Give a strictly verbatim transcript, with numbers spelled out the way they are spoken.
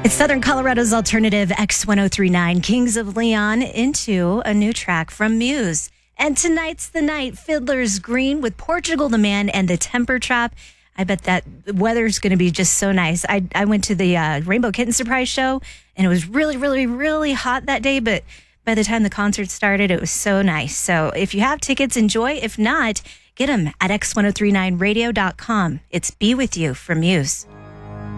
It's Southern Colorado's alternative X ten thirty-nine, Kings of Leon, into a new track from Muse. And tonight's the night, Fiddler's Green with Portugal the Man and the Temper Trap. I bet that weather's going to be just so nice. I I went to the uh, Rainbow Kitten Surprise Show, and it was really, really, really hot that day, but by the time the concert started, it was so nice. So if you have tickets, enjoy. If not, get them at x ten thirty-nine radio dot com. It's Be With You from Muse.